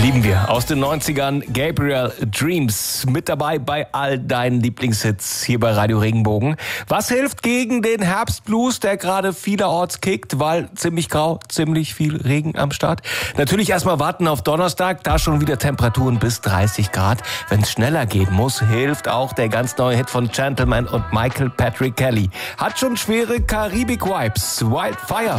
Lieben wir. Aus den 90ern Gabriel Dreams. Mit dabei bei all deinen Lieblingshits hier bei Radio Regenbogen. Was hilft gegen den Herbstblues, der gerade vielerorts kickt, weil ziemlich grau, ziemlich viel Regen am Start? Natürlich erstmal warten auf Donnerstag, da schon wieder Temperaturen bis 30 Grad. Wenn es schneller gehen muss, hilft auch der ganz neue Hit von Gentleman und Michael Patrick Kelly. Hat schon schwere Karibik-Vibes. Wildfire.